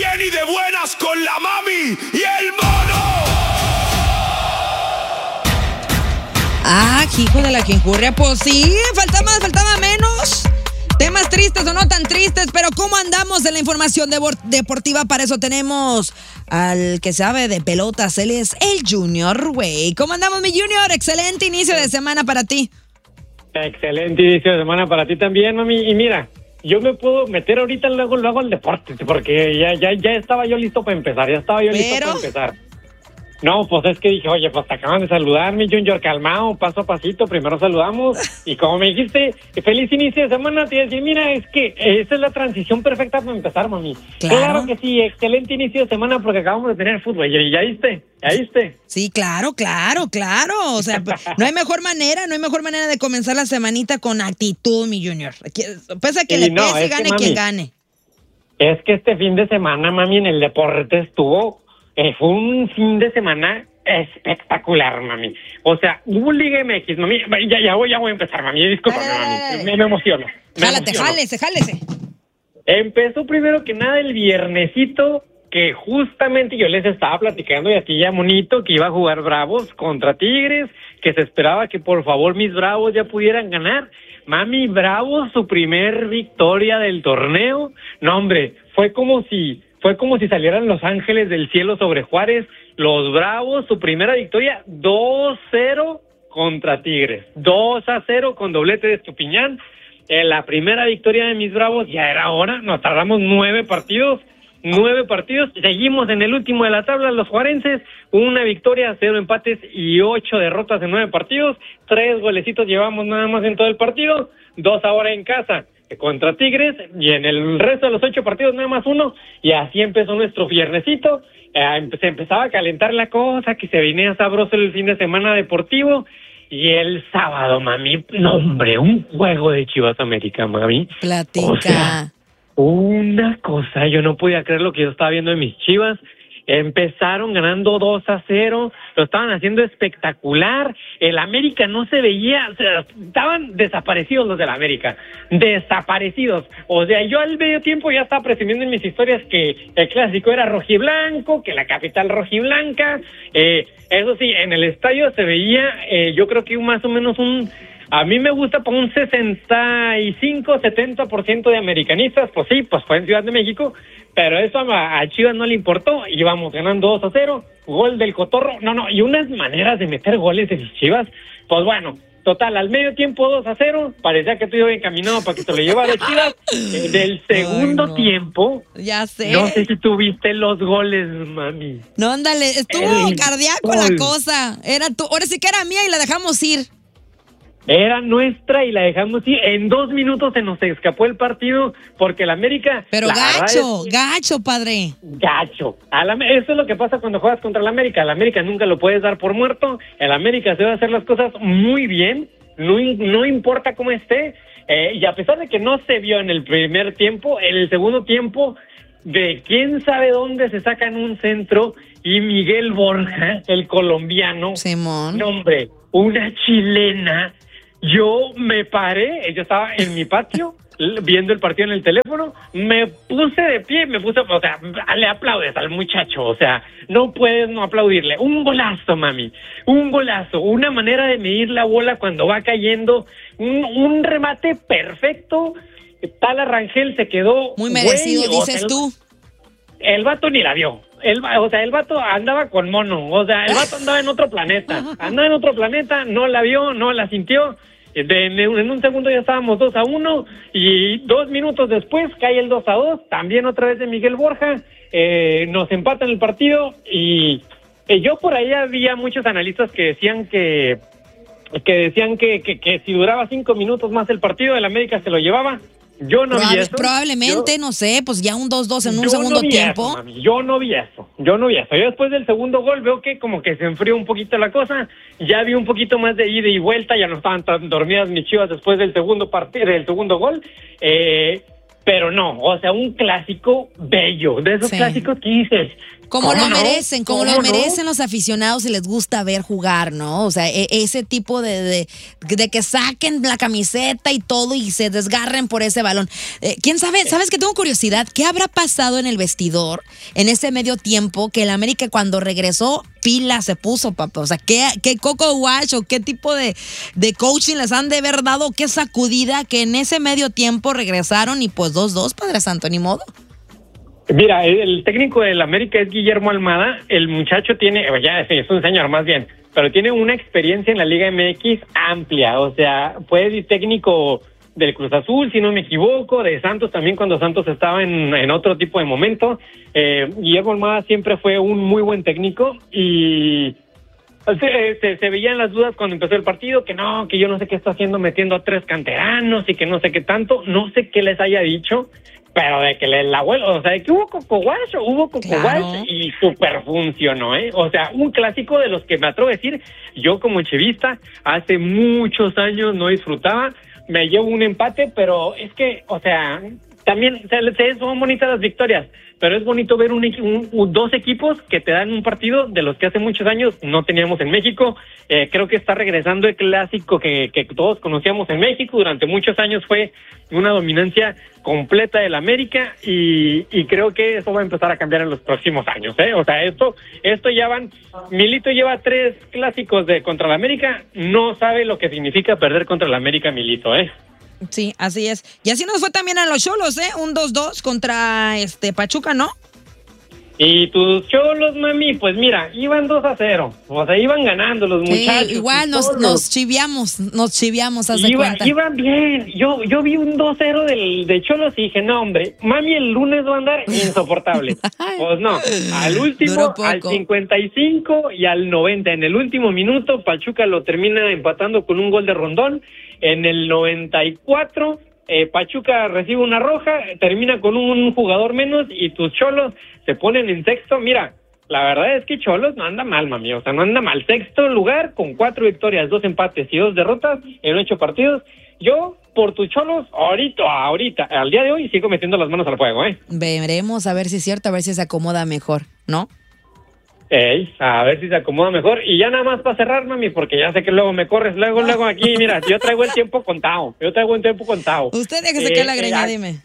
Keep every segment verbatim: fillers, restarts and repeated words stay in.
bien y de buenas con la mami y el mono. Ah, hijo de la quincurria, pues sí, faltaba más, faltaba menos. Temas tristes o no tan tristes, pero ¿cómo andamos en la información deportiva? Para eso tenemos al que sabe de pelotas, él es el Junior, güey. ¿Cómo andamos, mi Junior? Excelente inicio de semana para ti. Excelente inicio de semana para ti también, mami. Y mira, yo me puedo meter ahorita luego, luego al deporte, porque ya, ya, ya estaba yo listo para empezar, ya estaba yo ¿Pero? listo para empezar. No, pues es que dije, oye, pues te acaban de saludar, mi Junior, calmado, paso a pasito, primero saludamos, y como me dijiste, feliz inicio de semana, te iba a decir, mira, es que esa es la transición perfecta para empezar, mami. Claro. Claro que sí, excelente inicio de semana, porque acabamos de tener fútbol, y ya viste, ya viste. Sí, claro, claro, claro, o sea, no hay mejor manera, no hay mejor manera de comenzar la semanita con actitud, mi Junior. Pese a que Sí, le no, pese, es que, gane mami, quien gane. Es que este fin de semana, mami, en el deporte estuvo... Eh, fue un fin de semana espectacular, mami. O sea, hubo Liga M X, mami. Ya, ya, voy, ya voy a empezar, mami. Discúlpame, mami. Me, me emociono. Me Jálate, emociono. jálese, jálese. Empezó primero que nada el viernesito, que justamente yo les estaba platicando y aquí ya monito, que iba a jugar Bravos contra Tigres, que se esperaba que por favor mis Bravos ya pudieran ganar. Mami, Bravos, su primer victoria del torneo. No, hombre, fue como si... Fue como si salieran los ángeles del cielo sobre Juárez. Los Bravos, su primera victoria, dos cero contra Tigres. dos a cero con doblete de Estupiñán. En la primera victoria de mis Bravos, ya era hora. Nos tardamos nueve partidos. Nueve partidos. Seguimos en el último de la tabla, los juarenses. Una victoria, cero empates y ocho derrotas en nueve partidos. Tres golecitos llevamos nada más en todo el partido. Dos ahora en casa contra Tigres, y en el resto de los ocho partidos nada más uno, y así empezó nuestro viernesito. Eh, se empezaba a calentar la cosa, que se venía sabroso el fin de semana deportivo, y el sábado, mami, no hombre, un juego de Chivas América, mami. Platica. O sea, una cosa, yo no podía creer lo que yo estaba viendo de mis Chivas. Empezaron ganando dos a cero, lo estaban haciendo espectacular. El América no se veía, o sea, estaban desaparecidos los del América, desaparecidos. O sea, yo al medio tiempo ya estaba presumiendo en mis historias que el clásico era rojiblanco, que la capital rojiblanca. Eh, eso sí, en el estadio se veía, eh, yo creo que más o menos un... A mí me gusta por un sesenta y cinco, setenta por ciento de americanistas, pues sí, pues fue en Ciudad de México, pero eso a, a Chivas no le importó, íbamos ganando dos a cero, gol del Cotorro, no, no, y unas maneras de meter goles de mis Chivas, pues bueno, total, al medio tiempo dos a cero, parecía que tú ibas encaminado para que se lo llevara Chivas. Eh, del segundo Ay, no. tiempo, ya sé, no sé si tuviste los goles, mami. No, ándale, estuvo El cardíaco gol. la cosa, era tu, ahora sí que era mía y la dejamos ir. Era nuestra y la dejamos ir. En dos minutos se nos escapó el partido porque el América... Pero gacho, es, gacho, padre. Gacho. A la, eso es lo que pasa cuando juegas contra el América. El América nunca lo puedes dar por muerto. El América se va a hacer las cosas muy bien. No, no importa cómo esté. Eh, y a pesar de que no se vio en el primer tiempo, en el segundo tiempo, de quién sabe dónde se sacan un centro y Miguel Borja, el colombiano... Simón. No, hombre, una chilena... Yo me paré, yo estaba en mi patio viendo el partido en el teléfono, me puse de pie, me puse, o sea, le aplaudes al muchacho, o sea, no puedes no aplaudirle. Un golazo, mami, un golazo, una manera de medir la bola cuando va cayendo, un, un remate perfecto. Tala Rangel se quedó... Muy merecido, güey, dices o sea, tú. El, el vato ni la vio. El, o sea, el vato andaba con mono, o sea, el vato andaba en otro planeta, andaba en otro planeta, no la vio, no la sintió. De, de, en un segundo ya estábamos dos a uno y dos minutos después cae el dos a dos, también otra vez de Miguel Borja, eh, nos empatan el partido y eh, yo por ahí había muchos analistas que decían que que decían que, que, que si duraba cinco minutos más el partido, el América se lo llevaba. Yo no Probable, vi eso. Probablemente, yo, no sé, pues ya un dos dos en un yo segundo no vi tiempo. Eso, mami. Yo no vi eso, yo no vi eso. Yo después del segundo gol veo que como que se enfrió un poquito la cosa, ya vi un poquito más de ida y vuelta, ya no estaban tan dormidas mis Chivas después del segundo partido, del segundo gol. Eh, pero no, o sea, un clásico bello, de esos sí. clásicos que dices... Como lo no? merecen, como ¿Cómo lo no? merecen los aficionados y les gusta ver jugar, ¿no? O sea, e- ese tipo de, de, de que saquen la camiseta y todo y se desgarren por ese balón. Eh, ¿Quién sabe? ¿Sabes que tengo curiosidad? ¿Qué habrá pasado en el vestidor en ese medio tiempo que el América cuando regresó pila se puso, papá? O sea, ¿qué, qué coco wash o qué tipo de, de coaching les han de haber dado? ¿Qué sacudida que en ese medio tiempo regresaron y pues dos dos, Padre Santo, ni modo? Mira, el técnico del América es Guillermo Almada. El muchacho tiene, ya sí, es un señor más bien, pero tiene una experiencia en la Liga M X amplia. O sea, fue técnico del Cruz Azul, si no me equivoco, de Santos también cuando Santos estaba en, en otro tipo de momento. Eh, Guillermo Almada siempre fue un muy buen técnico y se, se, se veían las dudas cuando empezó el partido, que no, que yo no sé qué está haciendo metiendo a tres canteranos y que no sé qué tanto, no sé qué les haya dicho. Pero de que el abuelo, o sea, de que hubo Coco Wash, hubo Coco Claro. Wash y súper funcionó, ¿eh? O sea, un clásico de los que me atrevo a decir, yo como chivista, hace muchos años no disfrutaba, me llevo un empate, pero es que, o sea, también, o sea, son bonitas las victorias, pero es bonito ver un, un, un, dos equipos que te dan un partido de los que hace muchos años no teníamos en México. Eh, creo que está regresando el clásico que, que todos conocíamos en México. Durante muchos años fue una dominancia completa del América y, y creo que eso va a empezar a cambiar en los próximos años, ¿eh? O sea, esto esto ya van... Milito lleva tres clásicos de contra el América, no sabe lo que significa perder contra el América, Milito, ¿eh? Sí, así es. Y así nos fue también a los Cholos, ¿eh? Un dos dos contra este Pachuca, ¿no? Y tus Cholos, mami, pues mira, iban dos a cero. O sea, iban ganando los Sí, muchachos. igual nos, Cholos. nos chiviamos, nos chiviamos, haz de Iba, cuenta. iban bien. Yo yo vi un dos cero del, de Cholos y dije, no, hombre, mami, el lunes va a andar insoportable. Pues no, al último, Duró poco. al cincuenta y cinco y al noventa. En el último minuto, Pachuca lo termina empatando con un gol de Rondón. En el noventa y cuatro, eh, Pachuca recibe una roja, termina con un jugador menos y tus Cholos se ponen en sexto. Mira, la verdad es que Cholos no anda mal, mami, o sea, no anda mal. Sexto lugar con cuatro victorias, dos empates y dos derrotas en ocho partidos. Yo, por tus Cholos, ahorita, ahorita, al día de hoy, sigo metiendo las manos al fuego, ¿eh? Veremos a ver si es cierto, a ver si se acomoda mejor, ¿no? Ey, a ver si se acomoda mejor. Y ya nada más para cerrar, mami, porque ya sé que luego me corres, luego, luego aquí, mira, yo traigo el tiempo contado, yo traigo el tiempo contado. Usted déjese Eh, que la greña, eh, dime.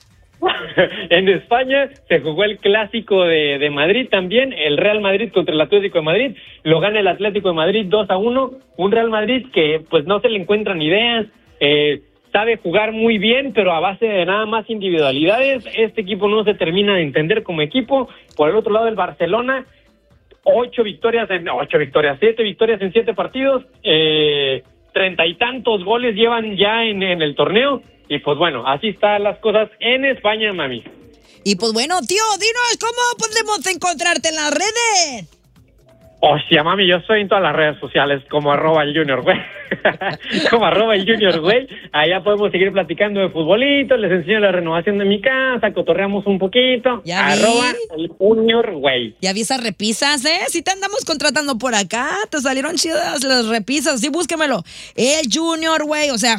En España se jugó el clásico de, de Madrid también, el Real Madrid contra el Atlético de Madrid, lo gana el Atlético de Madrid dos a uno, un Real Madrid que pues no se le encuentran ideas, eh, sabe jugar muy bien, pero a base de nada más individualidades. Este equipo no se termina de entender como equipo. Por el otro lado, el Barcelona, ocho victorias en ocho victorias, siete victorias en siete partidos, eh, treinta y tantos goles llevan ya en, en el torneo. Y pues bueno, así están las cosas en España, mami. Y pues bueno, tío, dinos, ¿cómo podemos encontrarte en las redes? Hostia, mami, yo estoy en todas las redes sociales como arroba el Junior, güey. como arroba el Junior, güey. Allá podemos seguir platicando de futbolito, les enseño la renovación de mi casa, cotorreamos un poquito. Ya vi. Arroba el Junior, güey. Ya vi esas repisas, ¿eh? Si te andamos contratando por acá, te salieron chidas las repisas, sí, búsquemelo. El Junior, güey, o sea,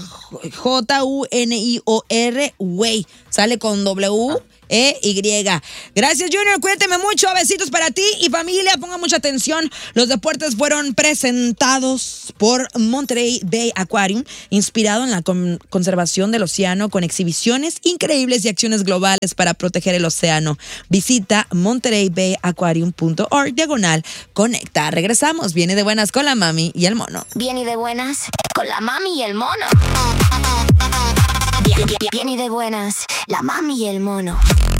J U N I O R, güey. Sale con W E Y. Gracias, Junior, cuídate mucho, besitos para ti y familia, pongan mucha atención. Los deportes fueron presentados por Monterey Bay Aquarium, inspirado en la con- conservación del océano con exhibiciones increíbles y acciones globales para proteger el océano. Visita monterey bay aquarium punto org diagonal conecta. Regresamos, viene de buenas con la mami y el mono. Bien y de buenas, con la mami y el mono. Bien, bien, bien y de buenas, la mami y el mono.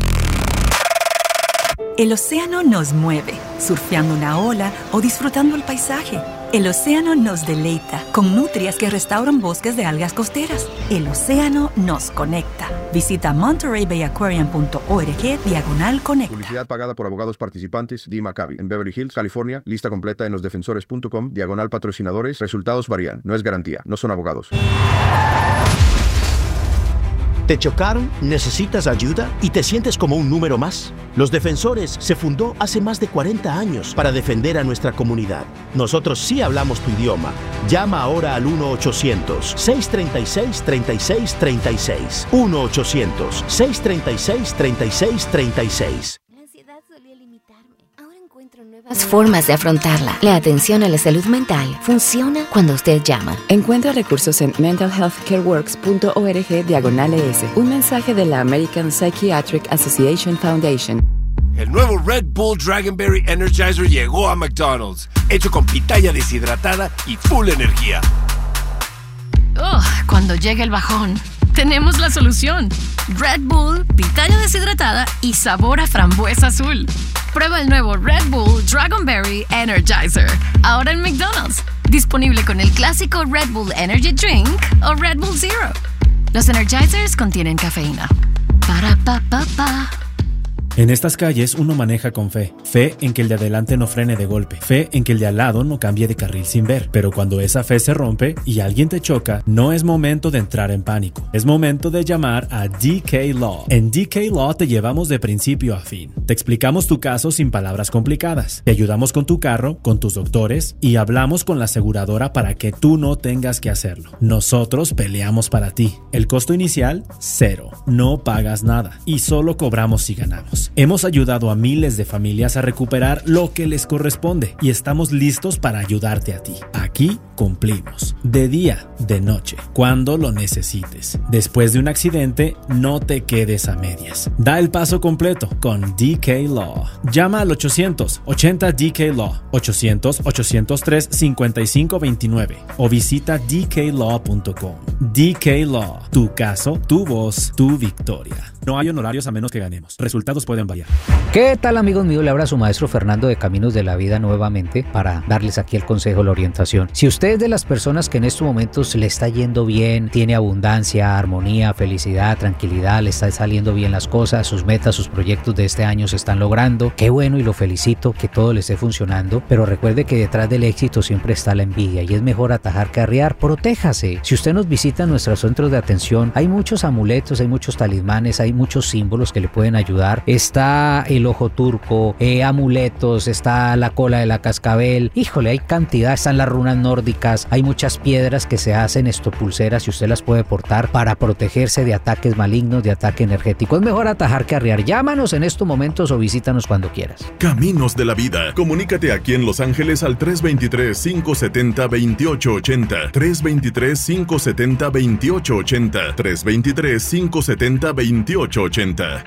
El océano nos mueve, surfeando una ola o disfrutando el paisaje. El océano nos deleita con nutrias que restauran bosques de algas costeras. El océano nos conecta. Visita monterey bay aquarium punto org diagonal conecta. Publicidad pagada por abogados participantes. D. Maccabi. En Beverly Hills, California. Lista completa en losdefensores punto com. Diagonal patrocinadores. Resultados varían. No es garantía. No son abogados. ¿Te chocaron? ¿Necesitas ayuda? ¿Y te sientes como un número más? Los Defensores se fundó hace más de cuarenta años para defender a nuestra comunidad. Nosotros sí hablamos tu idioma. Llama ahora al uno ochocientos, seiscientos treinta y seis, treinta y seis treinta y seis. uno ochocientos, seiscientos treinta y seis, treinta y seis treinta y seis. La ansiedad solía limitarme. Ahora encuentro nuevas formas de afrontarla. La atención a la salud mental funciona cuando usted llama. Encuentra recursos en mental health care works punto org diagonal es. Un mensaje de la American Psychiatric Association Foundation. El nuevo Red Bull Dragonberry Energizer llegó a McDonald's, hecho con pitaya deshidratada y full energía. Oh, cuando llegue el bajón, tenemos la solución. Red Bull, pitaya deshidratada y sabor a frambuesa azul. Prueba el nuevo Red Bull Dragonberry Energizer, ahora en McDonald's. Disponible con el clásico Red Bull Energy Drink o Red Bull Zero. Los Energizers contienen cafeína. Para pa pa pa. En estas calles uno maneja con fe. Fe en que el de adelante no frene de golpe. Fe en que el de al lado no cambie de carril sin ver. Pero cuando esa fe se rompe y alguien te choca, no es momento de entrar en pánico. Es momento de llamar a D K Law. En D K Law te llevamos de principio a fin. Te explicamos tu caso sin palabras complicadas. Te ayudamos con tu carro, con tus doctores y hablamos con la aseguradora para que tú no tengas que hacerlo. Nosotros peleamos para ti. El costo inicial, cero. No pagas nada y solo cobramos si ganamos. Hemos ayudado a miles de familias a recuperar lo que les corresponde y estamos listos para ayudarte a ti. Aquí cumplimos. De día, de noche, cuando lo necesites. Después de un accidente, no te quedes a medias. Da el paso completo con D K Law. Llama al ochocientos ochenta D K Law, ochocientos, ochocientos tres, cincuenta y cinco veintinueve o visita d k law punto com. D K Law. Tu caso, tu voz, tu victoria. No hay honorarios a menos que ganemos. Resultados pueden variar. ¿Qué tal, amigos míos? Le habla su maestro Fernando de Caminos de la Vida nuevamente para darles aquí el consejo, la orientación. Si usted es de las personas que en estos momentos le está yendo bien, tiene abundancia, armonía, felicidad, tranquilidad, le está saliendo bien las cosas, sus metas, sus proyectos de este año se están logrando, qué bueno y lo felicito, que todo le esté funcionando, pero recuerde que detrás del éxito siempre está la envidia y es mejor atajar que arrear. Protéjase. Si usted nos visita en nuestros centros de atención, hay muchos amuletos, hay muchos talismanes, hay muchos símbolos que le pueden ayudar. Está el ojo turco, eh, amuletos, está la cola de la cascabel. Híjole, hay cantidad, están las runas nórdicas, hay muchas piedras que se hacen, esto pulseras, y usted las puede portar para protegerse de ataques malignos, de ataque energético. Es mejor atajar que arrear. Llámanos en estos momentos o visítanos cuando quieras. Caminos de la Vida. Comunícate aquí en Los Ángeles al tres dos tres, cinco siete cero, dos ocho ocho cero, tres dos tres, cinco siete cero, dos ocho ocho cero, tres dos tres, cinco siete cero, dos ocho ocho cero.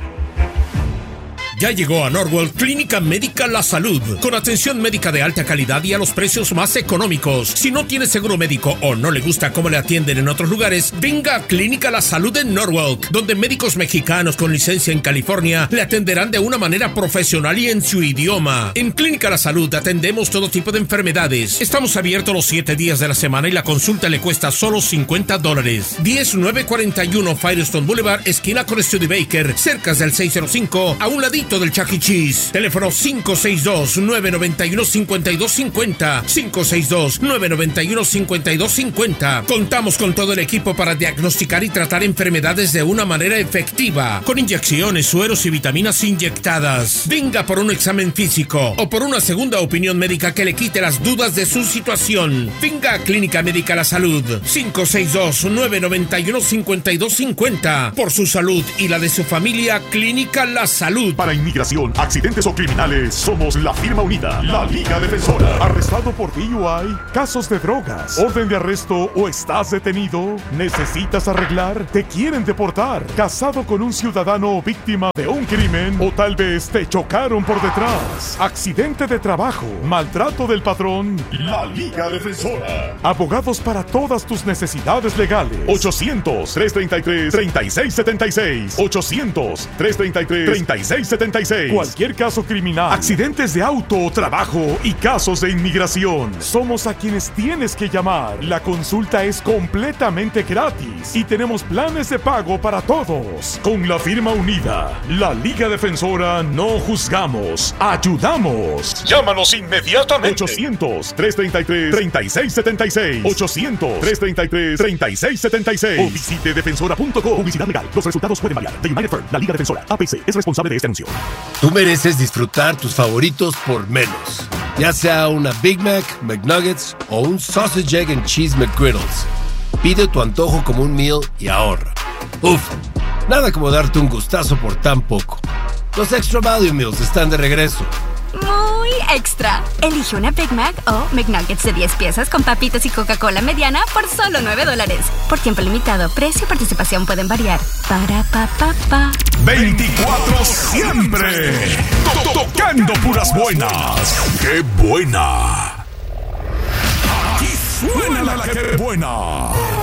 Ya llegó a Norwalk Clínica Médica La Salud, con atención médica de alta calidad y a los precios más económicos. Si no tiene seguro médico o no le gusta cómo le atienden en otros lugares, venga a Clínica La Salud en Norwalk, donde médicos mexicanos con licencia en California le atenderán de una manera profesional y en su idioma. En Clínica La Salud atendemos todo tipo de enfermedades. Estamos abiertos los siete días de la semana y la consulta le cuesta solo cincuenta dólares. diez nueve cuarenta y uno Firestone Boulevard, esquina con Studebaker, cerca del seiscientos cinco, a un ladito del Chuck E. Cheese. Teléfono cinco seis dos, nueve nueve uno, cinco dos cinco cero, cinco seis dos, nueve nueve uno, cinco dos cinco cero. Contamos con todo el equipo para diagnosticar y tratar enfermedades de una manera efectiva, con inyecciones, sueros y vitaminas inyectadas. Venga por un examen físico o por una segunda opinión médica que le quite las dudas de su situación. Venga a Clínica Médica La Salud, cinco seis dos, nueve nueve uno, cinco dos cinco cero. Por su salud y la de su familia, Clínica La Salud. Para inmigración, accidentes o criminales, somos la firma unida, la Liga Defensora. ¿Arrestado por D U I? ¿Casos de drogas? ¿Orden de arresto o estás detenido? ¿Necesitas arreglar? ¿Te quieren deportar? ¿Casado con un ciudadano o víctima de un crimen? ¿O tal vez te chocaron por detrás? ¿Accidente de trabajo? ¿Maltrato del patrón? La Liga Defensora. Abogados para todas tus necesidades legales. ochocientos, tres treinta y tres, treinta y seis setenta y seis. ochocientos, tres treinta y tres, treinta y seis setenta y seis. setenta y seis. Cualquier caso criminal, accidentes de auto o trabajo y casos de inmigración. Somos a quienes tienes que llamar. La consulta es completamente gratis y tenemos planes de pago para todos. Con la firma unida, la Liga Defensora, no juzgamos, ayudamos. Llámanos inmediatamente. ochocientos, trescientos treinta y tres, treinta y seis setenta y seis. ochocientos, trescientos treinta y tres, treinta y seis setenta y seis. O visite defensora punto com. Publicidad legal. Los resultados pueden variar. The United Firm, la Liga Defensora, A P C, es responsable de este anuncio. Tú mereces disfrutar tus favoritos por menos. Ya sea una Big Mac, McNuggets o un Sausage, Egg and Cheese McGriddles. Pide tu antojo como un meal y ahorra. Uf, nada como darte un gustazo por tan poco. Los Extra Value Meals están de regreso. Muy extra. Elige una Big Mac o McNuggets de diez piezas con papitas y Coca-Cola mediana por solo nueve dólares. Por tiempo limitado, precio y participación pueden variar. Para pa pa pa. veinticuatro siempre. Tocando puras buenas. ¡Qué buena! Aquí suena la que buena.